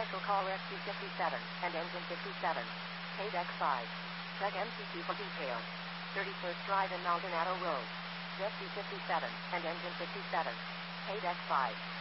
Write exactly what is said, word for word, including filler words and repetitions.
Special call Rescue fifty-seven and Engine fifty-seven. Paid X five. Check M C C for details. thirty-first Drive and Maldonado Road. Rescue fifty-seven and Engine fifty-seven. Paid X five.